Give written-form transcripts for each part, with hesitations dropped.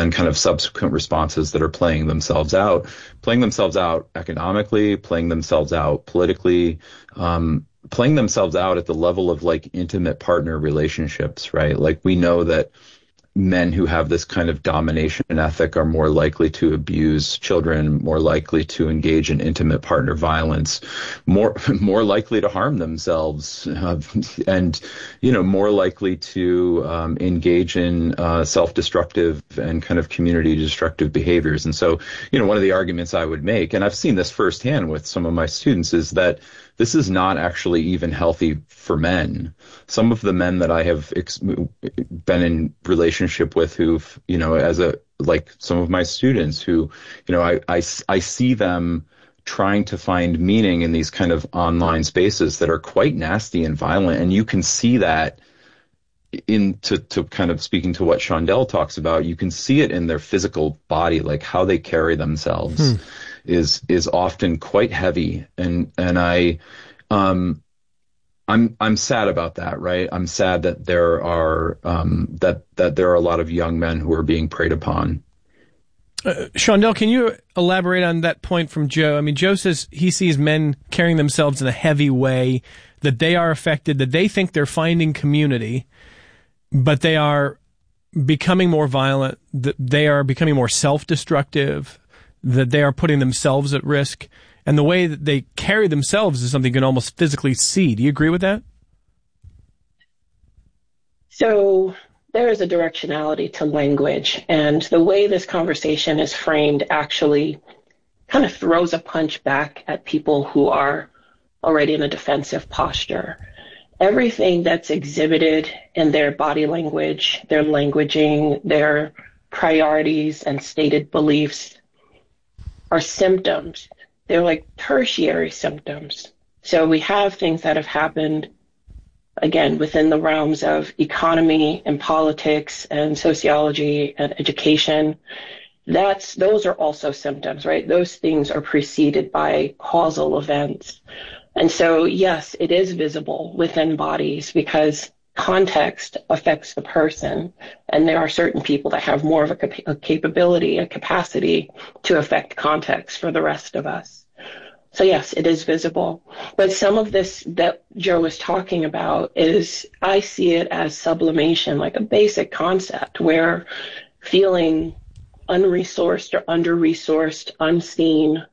and kind of subsequent responses that are playing themselves out economically, playing themselves out politically, playing themselves out at the level of like intimate partner relationships, right? Like we know that men who have this kind of domination ethic are more likely to abuse children, more likely to engage in intimate partner violence, more likely to harm themselves, and more likely to engage in self-destructive and kind of community destructive behaviors. And so, one of the arguments I would make, and I've seen this firsthand with some of my students, is that this is not actually even healthy for men. Some of the men that I have been in relationship with who've, like some of my students who, I see them trying to find meaning in these kind of online spaces that are quite nasty and violent. And you can see that to kind of speaking to what Shondell talks about, you can see it in their physical body, like how they carry themselves. Is often quite heavy, and I'm sad about that, right? I'm sad that there are that there are a lot of young men who are being preyed upon. Shondell, can you elaborate on that point from Joe? I mean, Joe says he sees men carrying themselves in a heavy way, that they are affected, that they think they're finding community, but they are becoming more violent, that they are becoming more self-destructive, that they are putting themselves at risk, and the way that they carry themselves is something you can almost physically see. Do you agree with that? So there is a directionality to language, and the way this conversation is framed actually kind of throws a punch back at people who are already in a defensive posture. Everything that's exhibited in their body language, their languaging, their priorities and stated beliefs are symptoms. They're like tertiary symptoms. So we have things that have happened, again, within the realms of economy and politics and sociology and education. Those are also symptoms, right? Those things are preceded by causal events. And so, yes, it is visible within bodies because context affects the person, and there are certain people that have more of a capability, a capacity to affect context for the rest of us. So yes, it is visible. But some of this that Joe was talking about is, I see it as sublimation, like a basic concept where feeling unresourced or under-resourced, unseen,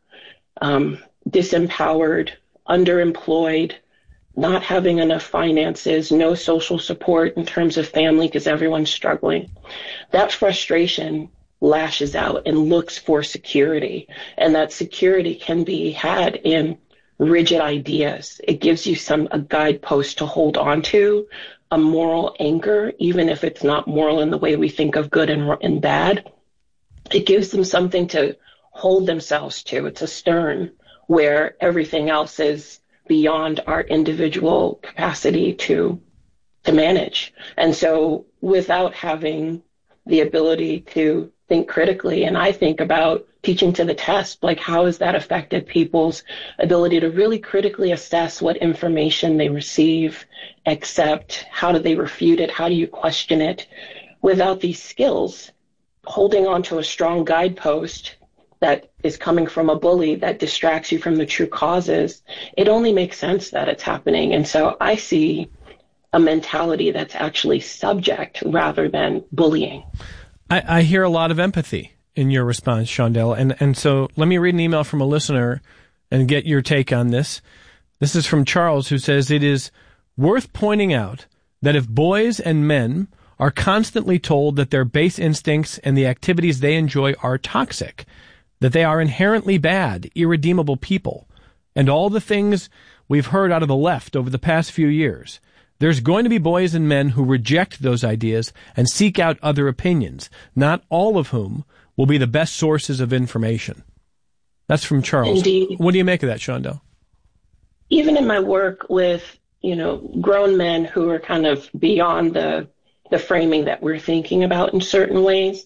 disempowered, underemployed, not having enough finances, no social support in terms of family because everyone's struggling. That frustration lashes out and looks for security. And that security can be had in rigid ideas. It gives you a guidepost to hold on to, a moral anchor, even if it's not moral in the way we think of good and bad. It gives them something to hold themselves to. It's a stern where everything else is beyond our individual capacity to manage. And so without having the ability to think critically, and I think about teaching to the test, like how has that affected people's ability to really critically assess what information they receive, accept, how do they refute it, how do you question it? Without these skills, holding on to a strong guidepost that is coming from a bully that distracts you from the true causes, it only makes sense that it's happening. And so I see a mentality that's actually subject rather than bullying. I hear a lot of empathy in your response, Shondell. And so let me read an email from a listener and get your take on this. This is from Charles, who says, it is worth pointing out that if boys and men are constantly told that their base instincts and the activities they enjoy are toxic, that they are inherently bad, irredeemable people, and all the things we've heard out of the left over the past few years, there's going to be boys and men who reject those ideas and seek out other opinions, not all of whom will be the best sources of information. That's from Charles. Indeed. What do you make of that, Shondell? Even in my work with, grown men who are kind of beyond the framing that we're thinking about in certain ways,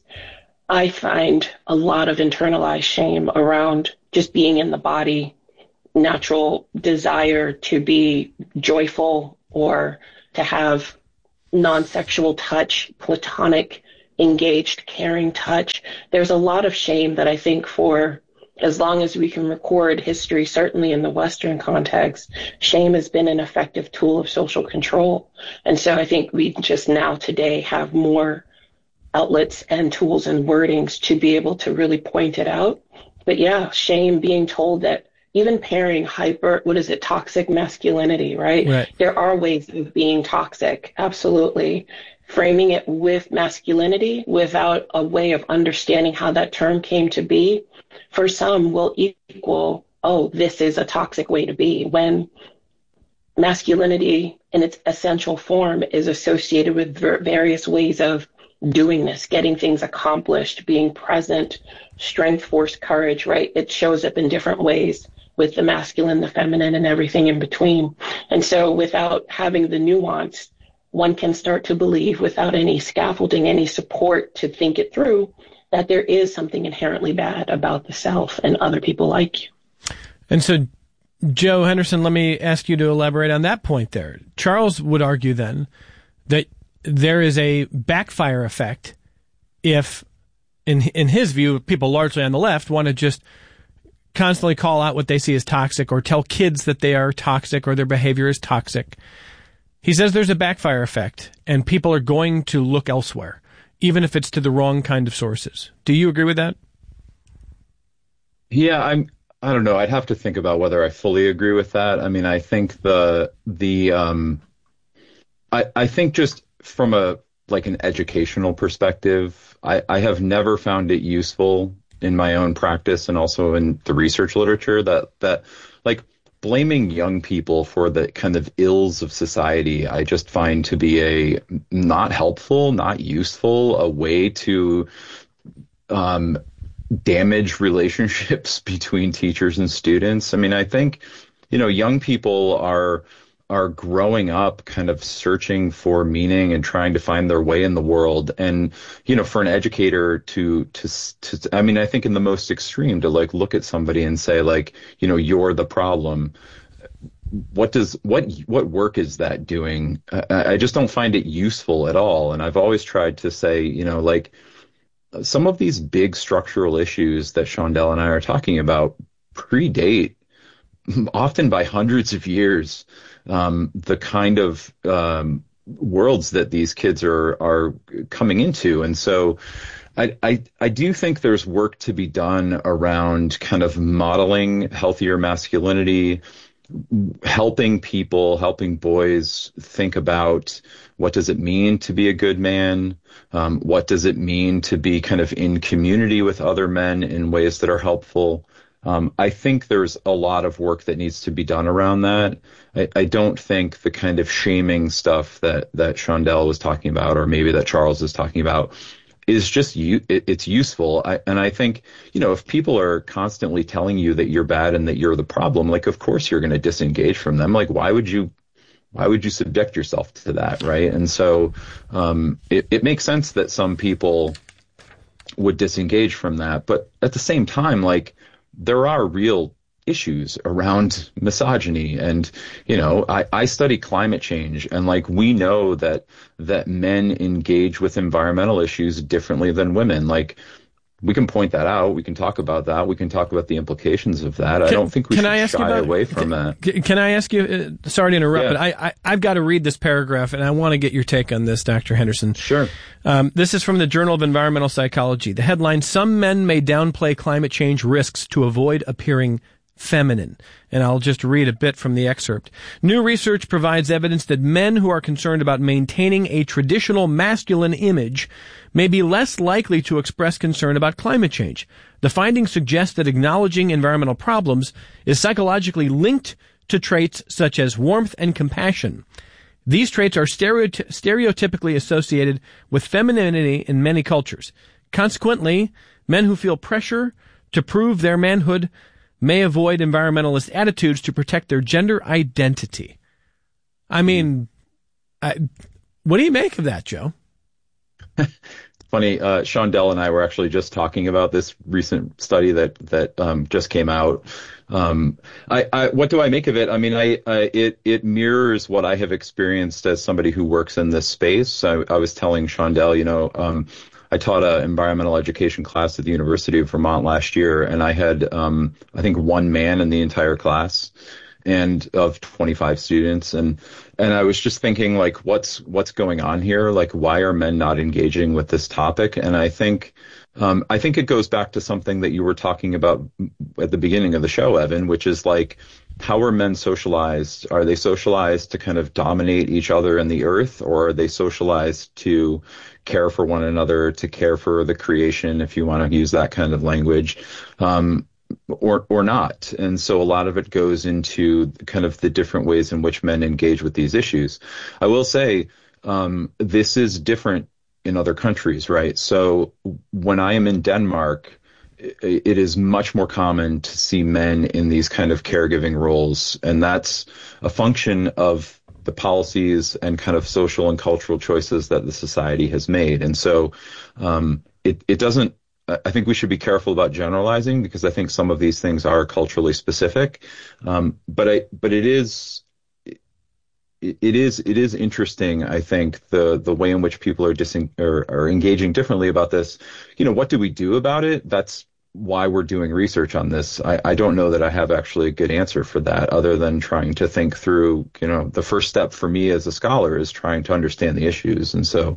I find a lot of internalized shame around just being in the body, natural desire to be joyful or to have non-sexual touch, platonic engaged, caring touch. There's a lot of shame that I think for as long as we can record history, certainly in the Western context, shame has been an effective tool of social control. And so I think we just now today have more outlets and tools and wordings to be able to really point it out. But yeah, shame, being told that even pairing toxic masculinity, right? Right. There are ways of being toxic, absolutely. Framing it with masculinity without a way of understanding how that term came to be, for some will equal, oh, this is a toxic way to be, when masculinity in its essential form is associated with various ways of doing this, getting things accomplished, being present, strength, force, courage, right? It shows up in different ways with the masculine, the feminine, and everything in between. And so without having the nuance, one can start to believe, without any scaffolding, any support to think it through, that there is something inherently bad about the self and other people like you. And so, Joe Henderson, let me ask you to elaborate on that point there. Charles would argue then that there is a backfire effect if, in his view, people largely on the left want to just constantly call out what they see as toxic or tell kids that they are toxic or their behavior is toxic. He says there's a backfire effect and people are going to look elsewhere, even if it's to the wrong kind of sources. Do you agree with that? Yeah, I don't know. I'd have to think about whether I fully agree with that. I mean, I think I think just from an educational perspective, I have never found it useful in my own practice and also in the research literature that like blaming young people for the kind of ills of society, I just find to be a not helpful, not useful, a way to damage relationships between teachers and students. I mean, I think, young people are growing up kind of searching for meaning and trying to find their way in the world. And, for an educator to I mean, I think in the most extreme to look at somebody and say you're the problem. What work is that doing? I just don't find it useful at all. And I've always tried to say, some of these big structural issues that Shondell and I are talking about predate, often by hundreds of years, the kind of worlds that these kids are coming into. And so I do think there's work to be done around kind of modeling healthier masculinity, helping boys think about what does it mean to be a good man? What does it mean to be kind of in community with other men in ways that are helpful? I think there's a lot of work that needs to be done around that. I don't think the kind of shaming stuff that Shondell was talking about, or maybe that Charles is talking about, is just it's useful. And I think, if people are constantly telling you that you're bad and that you're the problem, of course you're going to disengage from them. Why would you subject yourself to that, right? And so it makes sense that some people would disengage from that. But at the same time, there are real issues around misogyny. And, I study climate change, and we know that men engage with environmental issues differently than women. We can point that out. We can talk about that. We can talk about the implications of that. I don't think we should shy away from that. Can I ask you, sorry to interrupt, yeah. but I've got to read this paragraph, and I want to get your take on this, Dr. Henderson. Sure. This is from the Journal of Environmental Psychology. The headline, "Some Men May Downplay Climate Change Risks to Avoid Appearing Feminine." And I'll just read a bit from the excerpt. "New research provides evidence that men who are concerned about maintaining a traditional masculine image may be less likely to express concern about climate change. The findings suggest that acknowledging environmental problems is psychologically linked to traits such as warmth and compassion. These traits are stereotypically associated with femininity in many cultures. Consequently, men who feel pressure to prove their manhood may avoid environmentalist attitudes to protect their gender identity." I mean, what do you make of that, Joe? Funny, Shondell and I were actually just talking about this recent study that just came out. What do I make of it? I mean, it mirrors what I have experienced as somebody who works in this space. I was telling Shondell, I taught an environmental education class at the University of Vermont last year, and I had, I think, one man in the entire class, and of 25 students, and I was just thinking, like, what's going on here? Like, why are men not engaging with this topic? And I think it goes back to something that you were talking about at the beginning of the show, Evan, which is like, how are men socialized? Are they socialized to kind of dominate each other in the earth, or are they socialized to care for one another, to care for the creation, if you want to use that kind of language? Or not. And so a lot of it goes into kind of the different ways in which men engage with these issues. I will say, this is different in other countries, right? So when I am in Denmark, it is much more common to see men in these kind of caregiving roles. And that's a function of the policies and kind of social and cultural choices that the society has made. And so, it doesn't, I think we should be careful about generalizing, because I think some of these things are culturally specific. But it is interesting, I think, the way in which people are engaging differently about this. You know, what do we do about it? That's why we're doing research on this. I don't know that I have actually a good answer for that, other than trying to think through, you know, the first step for me as a scholar is trying to understand the issues. And so,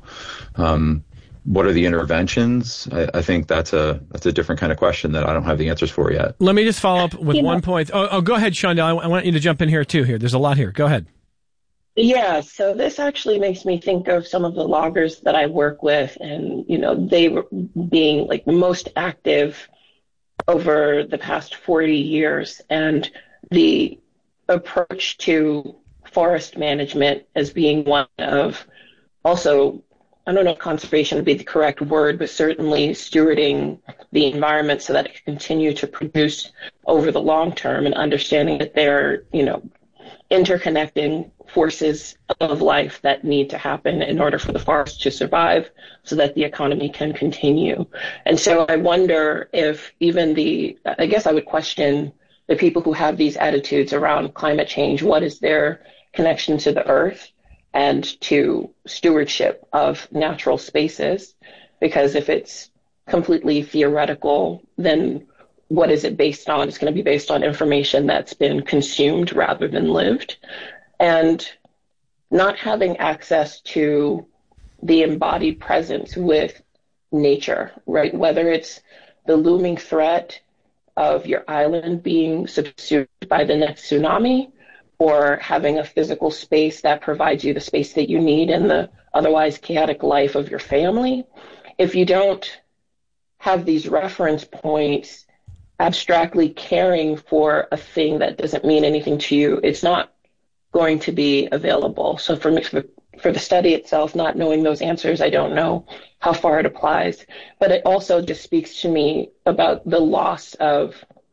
what are the interventions? I think that's a different kind of question that I don't have the answers for yet. Let me just follow up with one point. Oh, go ahead, Shondell. I want you to jump in here too. There's a lot here. Go ahead. Yeah, so this actually makes me think of some of the loggers that I work with, and, you know, they were being like the most active over the past 40 years, and the approach to forest management as being one of also, I don't know if conservation would be the correct word, but certainly stewarding the environment so that it can continue to produce over the long term, and understanding that they're, you know, interconnecting forces of life that need to happen in order for the forest to survive so that the economy can continue. And so I wonder if even I guess I would question the people who have these attitudes around climate change. What is their connection to the earth and to stewardship of natural spaces? Because if it's completely theoretical, then what is it based on? It's going to be based on information that's been consumed rather than lived. And not having access to the embodied presence with nature, right? Whether it's the looming threat of your island being subsumed by the next tsunami, or having a physical space that provides you the space that you need in the otherwise chaotic life of your family. If you don't have these reference points, abstractly caring for a thing that doesn't mean anything to you, it's not going to be available. So for me, for the study itself, not knowing those answers, I don't know how far it applies. But it also just speaks to me about the loss of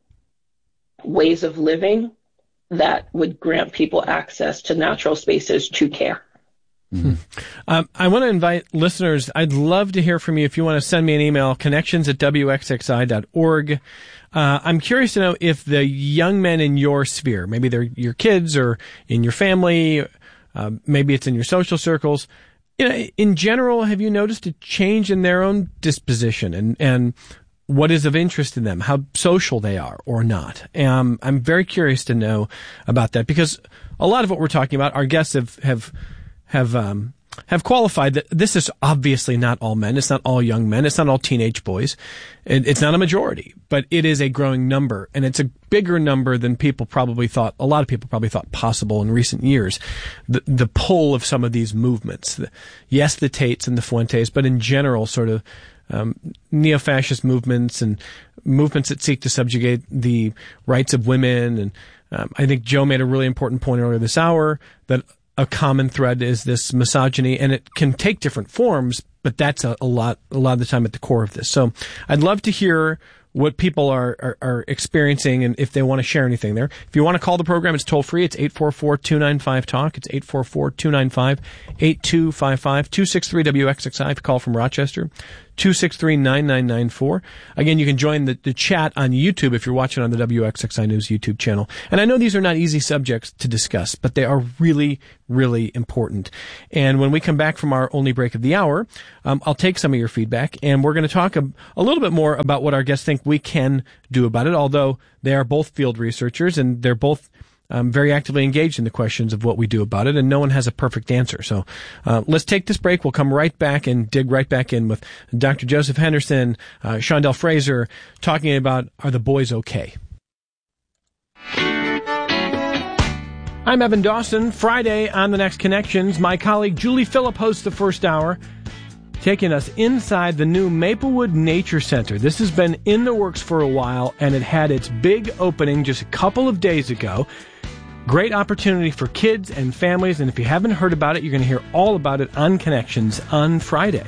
ways of living that would grant people access to natural spaces to care. Mm-hmm. I want to invite listeners. I'd love to hear from you. If you want to send me an email, connections@wxxi.org. I'm curious to know if the young men in your sphere, maybe they're your kids or in your family, maybe it's in your social circles, you know, in general, have you noticed a change in their own disposition and what is of interest in them, how social they are or not? I'm very curious to know about that, because a lot of what we're talking about, our guests have qualified that this is obviously not all men. It's not all young men. It's not all teenage boys. It's not a majority, but it is a growing number, and it's a bigger number than people probably thought. A lot of people probably thought possible in recent years. The pull of some of these movements, yes, the Tates and the Fuentes, but in general, sort of neo-fascist movements and movements that seek to subjugate the rights of women. And I think Joe made a really important point earlier this hour that a common thread is this misogyny, and it can take different forms, but that's a lot of the time at the core of this. So I'd love to hear what people are experiencing and if they want to share anything there. If you want to call the program, it's toll free. It's 844-295-TALK. It's 844-295-8255. 263-WXXI if you call from Rochester. 263-9994. Again, you can join the chat on YouTube if you're watching on the WXXI News YouTube channel. And I know these are not easy subjects to discuss, but they are really, really important. And when we come back from our only break of the hour, I'll take some of your feedback, and we're going to talk a little bit more about what our guests think we can do about it, although they are both field researchers and they're both very actively engaged in the questions of what we do about it, and no one has a perfect answer. So let's take this break. We'll come right back and dig right back in with Dr. Joseph Henderson, Shondell Fraser, talking about, are the boys okay? I'm Evan Dawson. Friday on The Next Connections, my colleague Julie Phillip hosts the first hour, taking us inside the new Maplewood Nature Center. This has been in the works for a while, and it had its big opening just a couple of days ago. Great opportunity for kids and families, and if you haven't heard about it, you're going to hear all about it on Connections on Friday.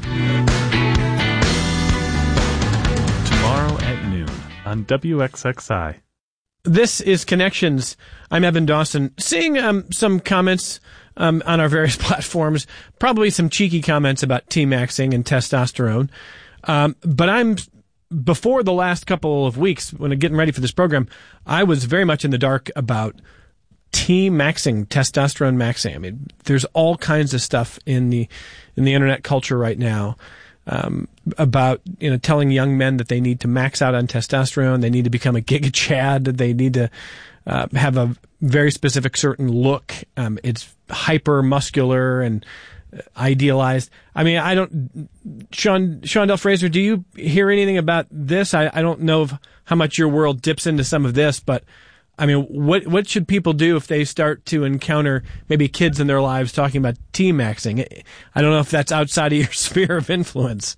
Tomorrow at noon on WXXI. This is Connections. I'm Evan Dawson. Seeing some comments on our various platforms, probably some cheeky comments about T-maxing and testosterone. But before the last couple of weeks, when getting ready for this program, I was very much in the dark about T-maxing, testosterone maxing. I mean, there's all kinds of stuff in the internet culture right now about telling young men that they need to max out on testosterone, they need to become a Giga Chad, they need to have a very specific certain look. It's hyper muscular and idealized. I mean, Shondell Fraser, do you hear anything about this? I don't know how much your world dips into some of this, but I mean, what should people do if they start to encounter maybe kids in their lives talking about T-maxing? I don't know if that's outside of your sphere of influence.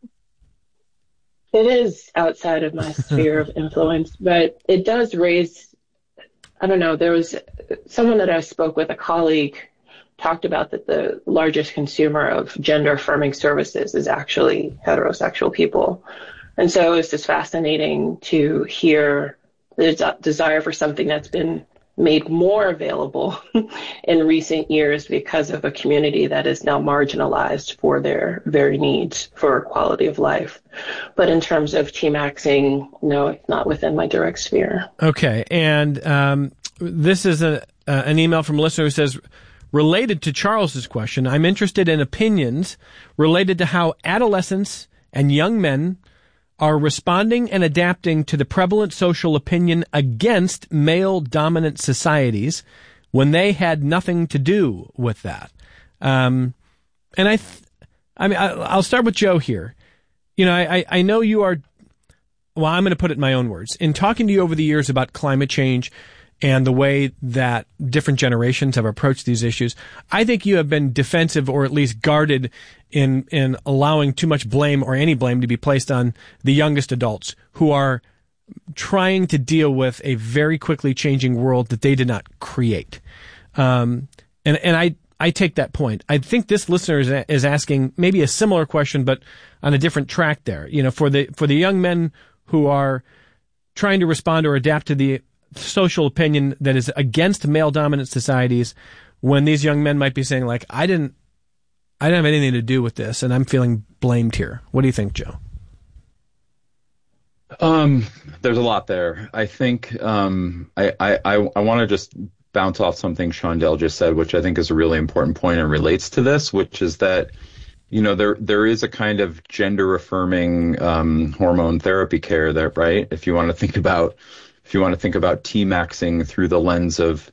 It is outside of my sphere of influence, but it does raise, I don't know, there was someone that I spoke with, a colleague, talked about that the largest consumer of gender-affirming services is actually heterosexual people. And so it's just fascinating to hear the desire for something that's been made more available in recent years because of a community that is now marginalized for their very needs for quality of life. But in terms of T-maxing, no, it's not within my direct sphere. Okay. And this is an email from a listener who says, related to Charles's question, I'm interested in opinions related to how adolescents and young men are responding and adapting to the prevalent social opinion against male-dominant societies when they had nothing to do with that. And I'll start with Joe here. I know you are, well, I'm going to put it in my own words. In talking to you over the years about climate change and the way that different generations have approached these issues, I think you have been defensive or at least guarded in allowing too much blame or any blame to be placed on the youngest adults who are trying to deal with a very quickly changing world that they did not create. And I take that point. I think this listener is asking maybe a similar question, but on a different track there. For the young men who are trying to respond or adapt to the social opinion that is against male-dominant societies, when these young men might be saying, like, I didn't have anything to do with this, and I'm feeling blamed here. What do you think, Joe? There's a lot there. I think I want to just bounce off something Shondell just said, which I think is a really important point and relates to this, which is that there is a kind of gender affirming hormone therapy care there, right? If you want to think about T-maxing through the lens of,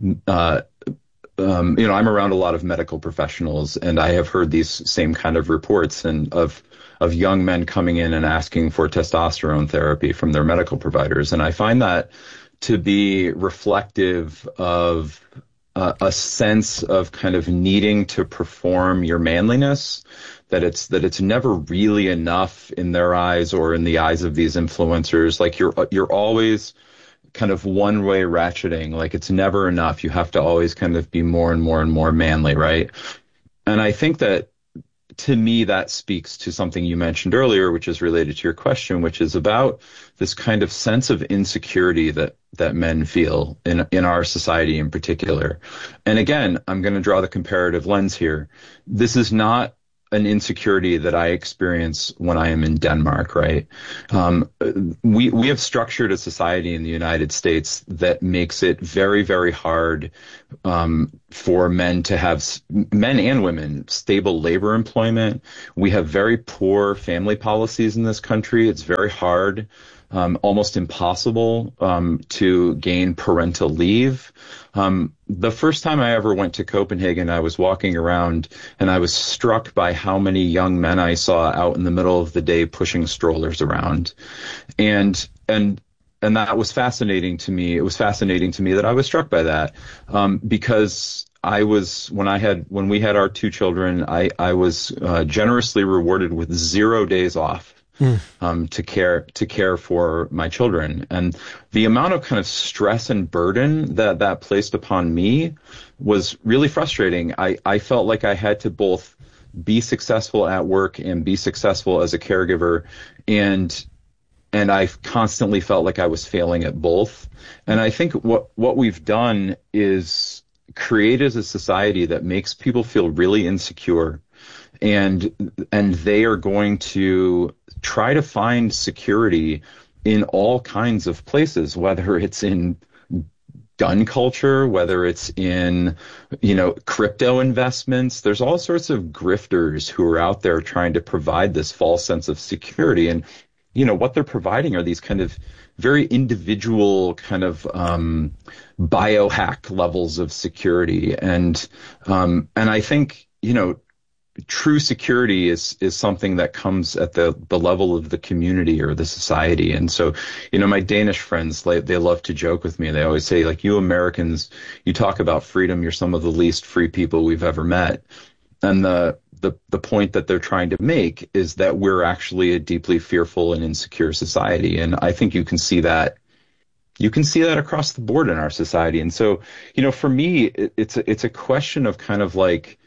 I'm around a lot of medical professionals, and I have heard these same kind of reports and of young men coming in and asking for testosterone therapy from their medical providers. And I find that to be reflective of a sense of kind of needing to perform your manliness, that it's never really enough in their eyes or in the eyes of these influencers. Like you're always kind of one-way ratcheting, like it's never enough. You have to always kind of be more and more and more manly, right? And I think that, to me, that speaks to something you mentioned earlier, which is related to your question, which is about this kind of sense of insecurity that men feel in our society in particular. And again, I'm going to draw the comparative lens here. This is not an insecurity that I experience when I am in Denmark, right? We have structured a society in the United States that makes it very, very hard for men and women, stable labor employment. We have very poor family policies in this country. It's very hard, almost impossible, to gain parental leave. The first time I ever went to Copenhagen, I was walking around and I was struck by how many young men I saw out in the middle of the day pushing strollers around. And that was fascinating to me. It was fascinating to me that I was struck by that, because when we had our two children, I was generously rewarded with 0 days off. To care for my children. And the amount of kind of stress and burden that placed upon me was really frustrating. I felt like I had to both be successful at work and be successful as a caregiver, and I constantly felt like I was failing at both. And I think what we've done is created a society that makes people feel really insecure, and they are going to try to find security in all kinds of places, whether it's in gun culture, whether it's in, crypto investments. There's all sorts of grifters who are out there trying to provide this false sense of security. And, what they're providing are these kind of very individual kind of biohack levels of security. And I think, true security is something that comes at the level of the community or the society. And so, my Danish friends, they love to joke with me. They always say, like, you Americans, you talk about freedom, you're some of the least free people we've ever met. And the point that they're trying to make is that we're actually a deeply fearful and insecure society. And I think you can see that across the board in our society. And so, for me, it's a question of kind of like,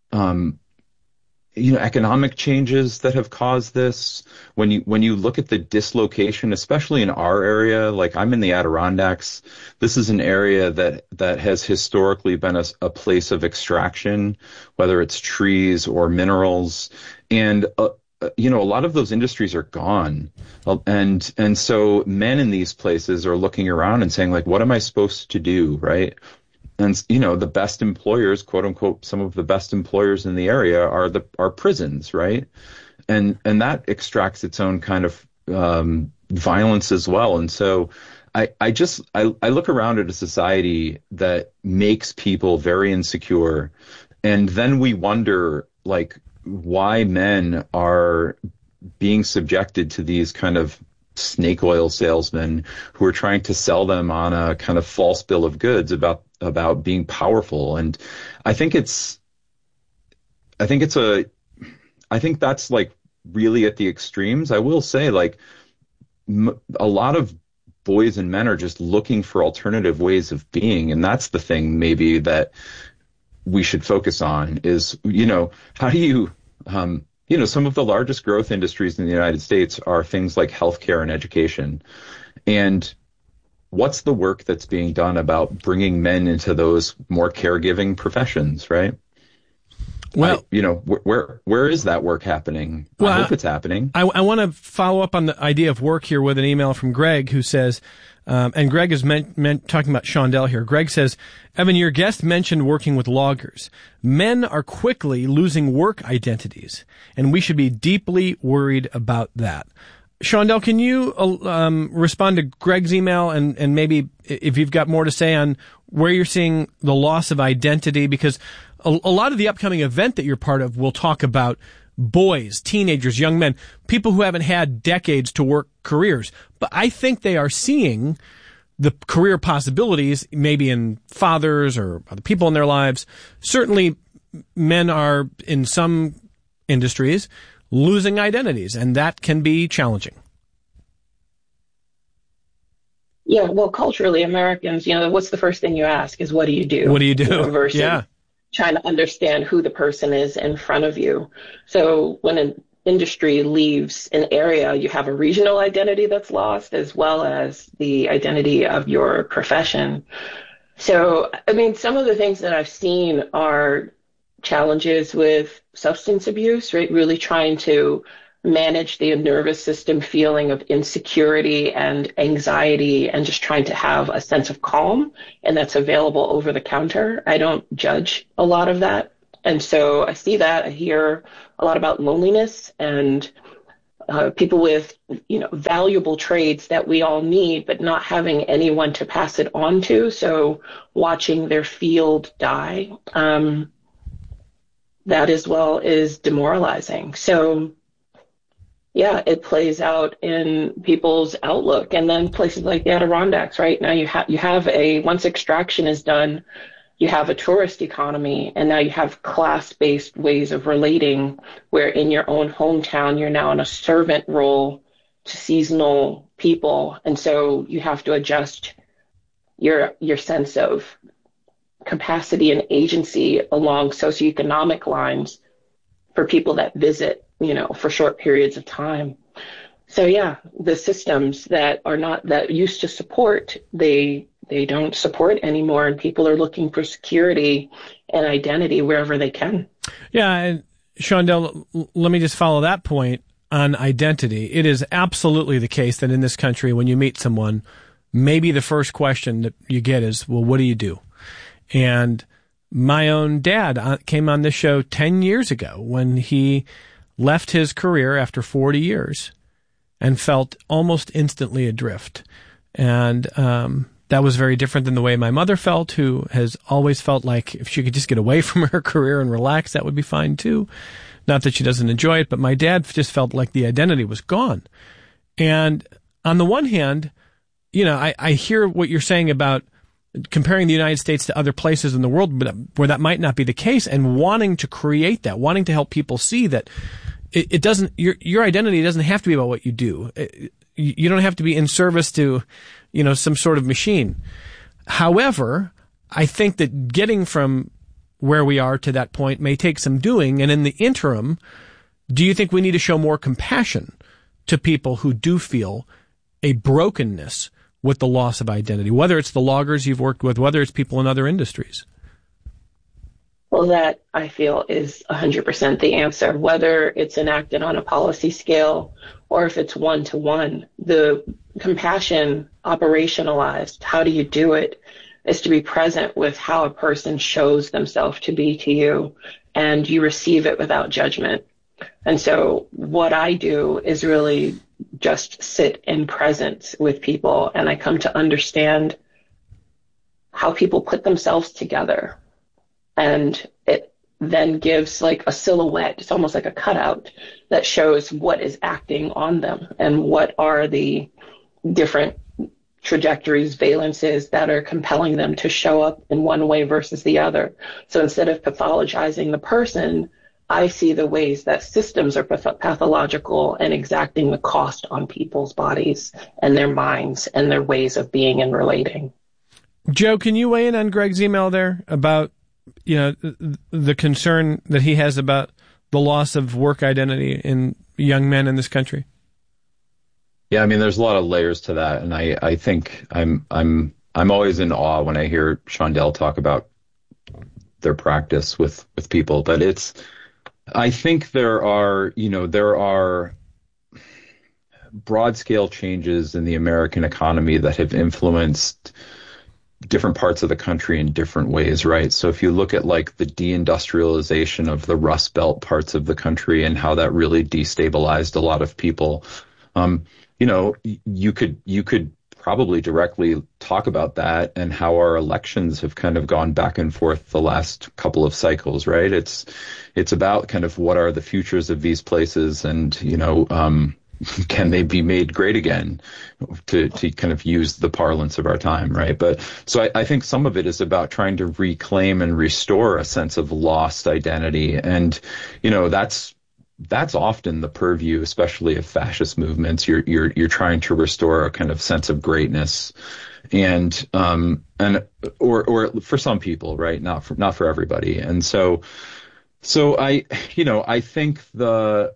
economic changes that have caused this. When you look at the dislocation, especially in our area, like I'm in the Adirondacks, this is an area that has historically been a place of extraction, whether it's trees or minerals. And, a lot of those industries are gone. And so men in these places are looking around and saying, like, what am I supposed to do? Right. And, the best employers, quote unquote, some of the best employers in the area are prisons, right? And that extracts its own kind of violence as well. And so I look around at a society that makes people very insecure. And then we wonder, like, why men are being subjected to these kind of snake oil salesmen who are trying to sell them on a kind of false bill of goods about being powerful. And I think that's like really at the extremes. I will say, like, a lot of boys and men are just looking for alternative ways of being. And that's the thing maybe that we should focus on is, how do you, some of the largest growth industries in the United States are things like healthcare and education. And what's the work that's being done about bringing men into those more caregiving professions, right? Well, where is that work happening? Well, I hope it's happening. I want to follow up on the idea of work here with an email from Greg, who says, and Greg is talking about Shondell here. Greg says, Evan, your guest mentioned working with loggers. Men are quickly losing work identities, and we should be deeply worried about that. Shondell, can you respond to Greg's email and maybe if you've got more to say on where you're seeing the loss of identity? Because a lot of the upcoming event that you're part of will talk about boys, teenagers, young men, people who haven't had decades to work careers. But I think they are seeing the career possibilities maybe in fathers or other people in their lives. Certainly men are in some industries losing identities, and that can be challenging. Yeah, well, culturally, Americans, what's the first thing you ask is, what do you do? What do you do? Versus trying to understand who the person is in front of you. So when an industry leaves an area, you have a regional identity that's lost, as well as the identity of your profession. So, some of the things that I've seen are challenges with substance abuse, right? Really trying to manage the nervous system feeling of insecurity and anxiety and just trying to have a sense of calm, and that's available over the counter. I don't judge a lot of that. And so I see that. I hear a lot about loneliness and people with, valuable traits that we all need, but not having anyone to pass it on to. So watching their field die, that as well is demoralizing. So yeah, it plays out in people's outlook. And then places like the Adirondacks, right? Now you have once extraction is done, you have a tourist economy, and now you have class-based ways of relating where in your own hometown, you're now in a servant role to seasonal people. And so you have to adjust your sense of capacity and agency along socioeconomic lines for people that visit, for short periods of time. So yeah, the systems that used to support, they don't support anymore, and people are looking for security and identity wherever they can. Yeah, and Shondell, let me just follow that point on identity. It is absolutely the case that in this country, when you meet someone, maybe the first question that you get is, well, what do you do? And my own dad came on this show 10 years ago when he left his career after 40 years and felt almost instantly adrift. And that was very different than the way my mother felt, who has always felt like if she could just get away from her career and relax, that would be fine too. Not that she doesn't enjoy it, but my dad just felt like the identity was gone. And on the one hand, I hear what you're saying about comparing the United States to other places in the world, but where that might not be the case, and wanting to create that, wanting to help people see that it doesn't, your identity doesn't have to be about what you do. You don't have to be in service to, some sort of machine. However, I think that getting from where we are to that point may take some doing. And in the interim, do you think we need to show more compassion to people who do feel a brokenness with the loss of identity, whether it's the loggers you've worked with, whether it's people in other industries? Well, that I feel is 100% the answer, whether it's enacted on a policy scale or if it's one-to-one. The compassion operationalized, how do you do it, is to be present with how a person shows themselves to be to you, and you receive it without judgment. And so what I do is really just sit in presence with people, and I come to understand how people put themselves together. And it then gives like a silhouette. It's almost like a cutout that shows what is acting on them and what are the different trajectories, valences that are compelling them to show up in one way versus the other. So instead of pathologizing the person, I see the ways that systems are pathological and exacting the cost on people's bodies and their minds and their ways of being and relating. Joe, can you weigh in on Greg's email there about the concern that he has about the loss of work identity in young men in this country? Yeah, I mean, there's a lot of layers to that, and I think I'm always in awe when I hear Shondell talk about their practice with people. But I think there are broad scale changes in the American economy that have influenced different parts of the country in different ways, right? So if you look at like the deindustrialization of the Rust Belt parts of the country and how that really destabilized a lot of people, you could probably directly talk about that and how our elections have kind of gone back and forth the last couple of cycles, right? It's about kind of what are the futures of these places, and can they be made great again, to kind of use the parlance of our time, right? But so I think some of it is about trying to reclaim and restore a sense of lost identity. And, that's often the purview, especially of fascist movements. You're trying to restore a kind of sense of greatness, and or for some people, right? Not for everybody. And so I think the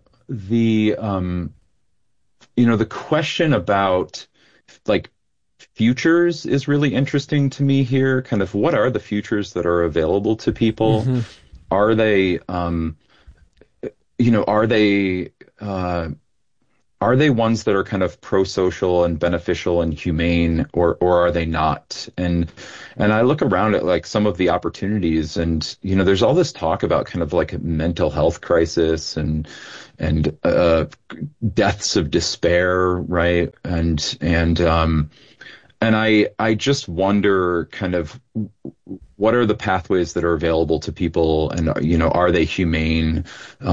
question about like futures is really interesting to me here. Kind of what are the futures that are available to people? Mm-hmm. are they, are they, are they ones that are kind of pro-social and beneficial and humane, or are they not? And I look around at like some of the opportunities, and there's all this talk about kind of like a mental health crisis and deaths of despair, right? And I just wonder kind of what are the pathways that are available to people, and are they humane?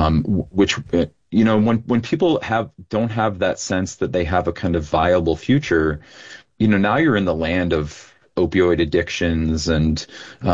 When people don't have that sense that they have a kind of viable future, now you're in the land of opioid addictions and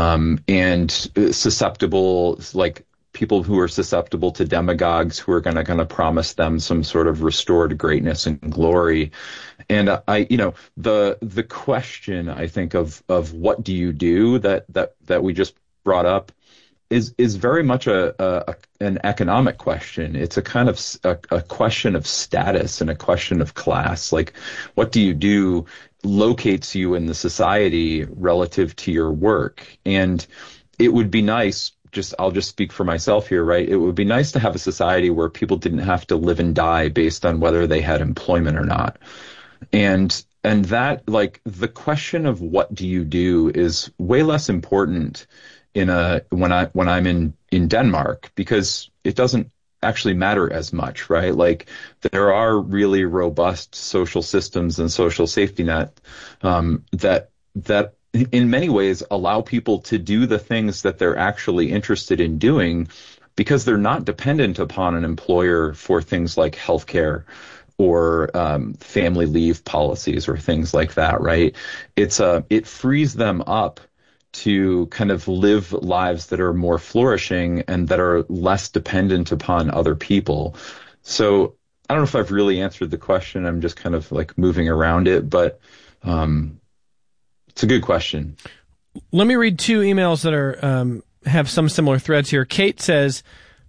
susceptible, like people who are susceptible to demagogues who are going to kind of promise them some sort of restored greatness and glory. And the question, I think, of what do you do that we just brought up is very much an economic question. It's a kind of a question of status and a question of class. Like, what do you do locates you in the society relative to your work. And it would be nice, I'll just speak for myself here, right? It would be nice to have a society where people didn't have to live and die based on whether they had employment or not. And that, like, the question of what do you do is way less important when I'm in Denmark, because it doesn't actually matter as much, right? Like, there are really robust social systems and social safety net that in many ways allow people to do the things that they're actually interested in doing, because they're not dependent upon an employer for things like healthcare or family leave policies or things like that, right? It frees them up to kind of live lives that are more flourishing and that are less dependent upon other people. So I don't know if I've really answered the question. I'm just kind of like moving around it, but it's a good question. Let me read two emails that are have some similar threads here. Kate says,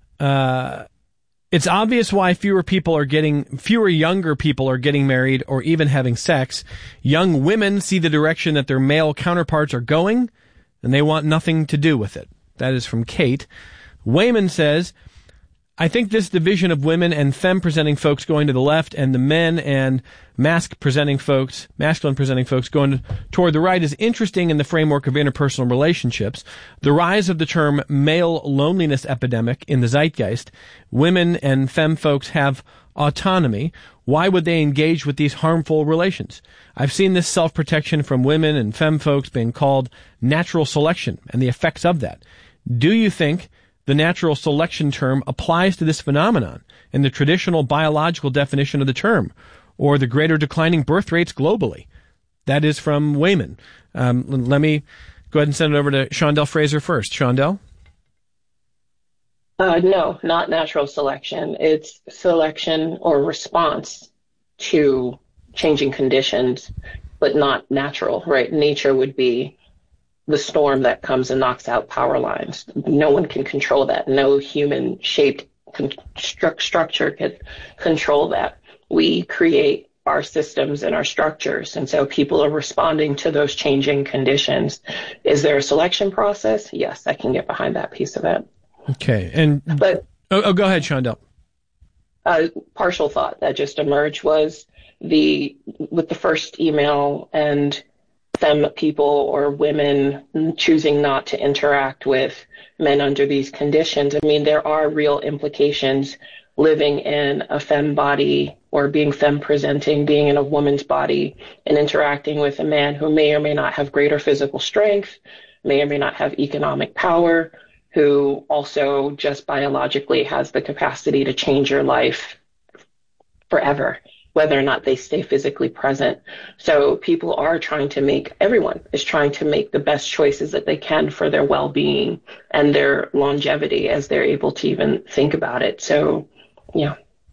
it's obvious why fewer younger people are getting married or even having sex. Young women see the direction that their male counterparts are going, and they want nothing to do with it. That is from Kate. Wayman says, I think this division of women and femme-presenting folks going to the left and the men and masculine-presenting folks going toward the right is interesting in the framework of interpersonal relationships. The rise of the term male loneliness epidemic in the zeitgeist. Women and femme folks have autonomy. Why would they engage with these harmful relations? I've seen this self-protection from women and femme folks being called natural selection and the effects of that. Do you think the natural selection term applies to this phenomenon in the traditional biological definition of the term, or the greater declining birth rates globally? That is from Wayman. Let me go ahead and send it over to Shondell Fraser first. Shondell? No, not natural selection. It's selection or response to changing conditions, but not natural, right? Nature would be the storm that comes and knocks out power lines. No one can control that. No human-shaped structure can control that. We create our systems and our structures, and so people are responding to those changing conditions. Is there a selection process? Yes, I can get behind that piece of it. Okay, go ahead, Shondell. Partial thought that just emerged was with the first email and femme people or women choosing not to interact with men under these conditions. I mean, there are real implications living in a femme body or being femme presenting, being in a woman's body and interacting with a man who may or may not have greater physical strength, may or may not have economic power, who also just biologically has the capacity to change your life forever, whether or not they stay physically present. So everyone is trying to make the best choices that they can for their well-being and their longevity as they're able to even think about it. So, yeah.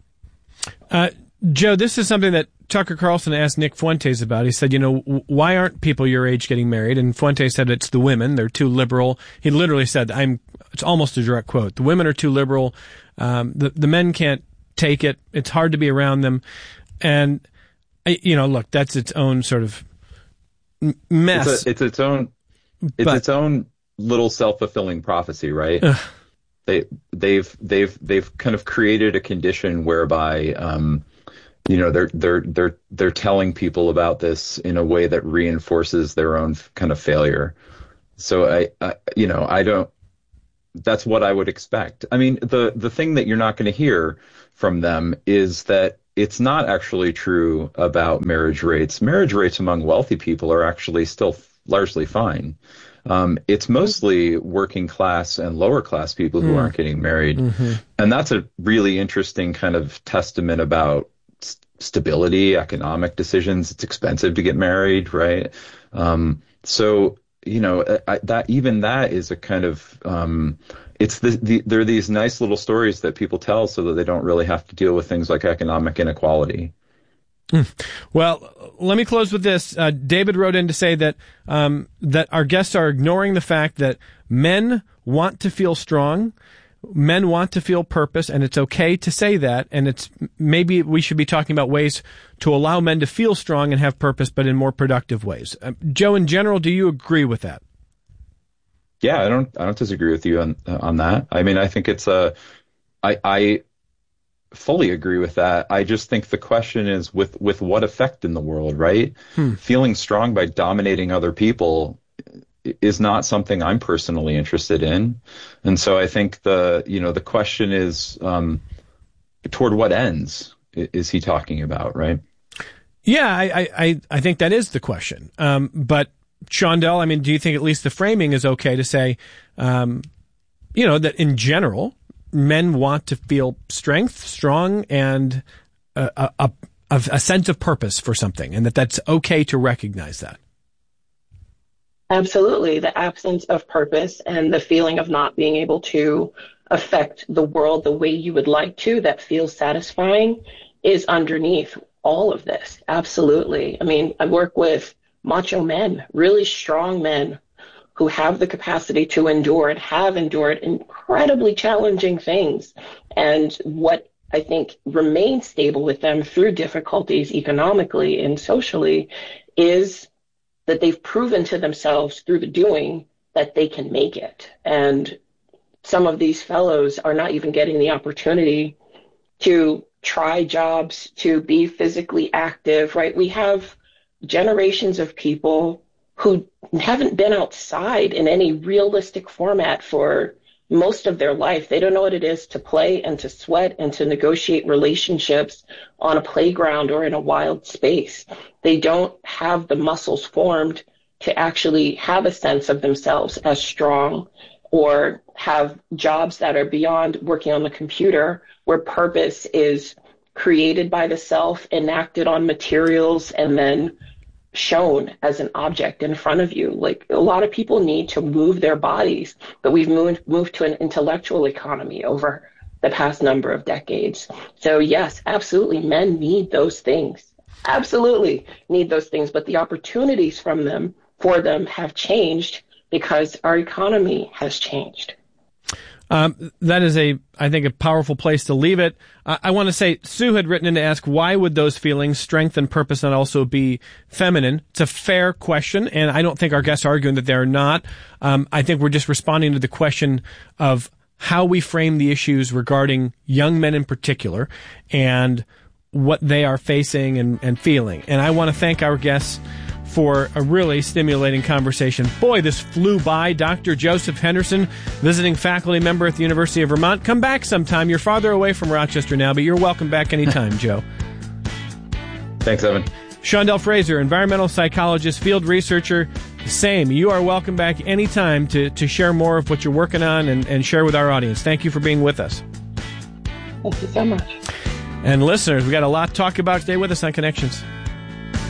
Joe, this is something that Tucker Carlson asked Nick Fuentes about. He said, why aren't people your age getting married? And Fuentes said it's the women. They're too liberal. He literally said, it's almost a direct quote. The women are too liberal. The men can't take it. It's hard to be around them. And, look, that's its own sort of mess. It's its own little self-fulfilling prophecy, right? they've kind of created a condition whereby they're telling people about this in a way that reinforces their own kind of failure. So I don't. That's what I would expect. I mean, the thing that you're not going to hear from them is that it's not actually true about marriage rates. Marriage rates among wealthy people are actually still largely fine. It's mostly working class and lower class people who aren't getting married. Mm-hmm. And that's a really interesting kind of testament about stability, economic decisions. It's expensive to get married, right? So, that is a kind of, there are these nice little stories that people tell so that they don't really have to deal with things like economic inequality. Well, let me close with this. David wrote in to say that that our guests are ignoring the fact that men want to feel strong, men want to feel purpose, and it's okay to say that. And it's maybe we should be talking about ways to allow men to feel strong and have purpose, but in more productive ways. Joe, in general, do you agree with that? Yeah, I don't disagree with you on that. I mean, I think it's I fully agree with that. I just think the question is with what effect in the world, right? Feeling strong by dominating other people is not something I'm personally interested in. And so I think the question is toward what ends is he talking about, right? Yeah, I think that is the question. But Shondell, I mean, do you think at least the framing is okay to say, that in general, men want to feel strong, and a sense of purpose for something, and that's okay to recognize that? Absolutely. The absence of purpose and the feeling of not being able to affect the world the way you would like to, that feels satisfying, is underneath all of this. Absolutely. I mean, I work with macho men, really strong men who have the capacity to endure and have endured incredibly challenging things. And what I think remains stable with them through difficulties economically and socially is that they've proven to themselves through the doing that they can make it. And some of these fellows are not even getting the opportunity to try jobs, to be physically active, right? We have generations of people who haven't been outside in any realistic format for most of their life. They don't know what it is to play and to sweat and to negotiate relationships on a playground or in a wild space. They don't have the muscles formed to actually have a sense of themselves as strong, or have jobs that are beyond working on the computer, where purpose is created by the self, enacted on materials, and then shown as an object in front of you. Like, a lot of people need to move their bodies, but we've moved to an intellectual economy over the past number of decades. So yes, absolutely, men need those things. Absolutely need those things, but the opportunities for them have changed because our economy has changed. That is I think, a powerful place to leave it. I want to say, Sue had written in to ask, why would those feelings, strength and purpose, not also be feminine? It's a fair question, and I don't think our guests are arguing that they're not. I think we're just responding to the question of how we frame the issues regarding young men in particular and what they are facing and feeling. And I want to thank our guests for a really stimulating conversation. Boy, this flew by. Dr. Joseph Henderson, visiting faculty member at the University of Vermont. Come back sometime. You're farther away from Rochester now, but you're welcome back anytime, Joe. Thanks, Evan. Shondell Fraser, environmental psychologist, field researcher. Same. You are welcome back anytime to share more of what you're working on and share with our audience. Thank you for being with us. Thank you so much. And listeners, we got a lot to talk about today. With us on Connections.